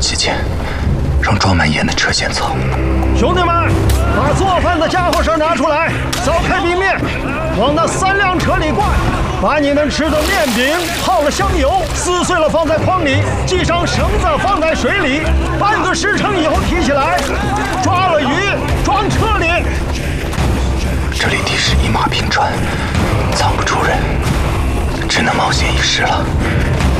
期间，让装满盐的车先走。 兄弟们，把做饭的家伙事拿出来，凿开地面，往那3辆车里灌。把你们吃的面饼泡了香油，撕碎了放在筐里，系上绳子放在水里，半个时辰以后提起来，抓了鱼装车里。 这里地势一马平川，藏不住人，只能冒险一试了。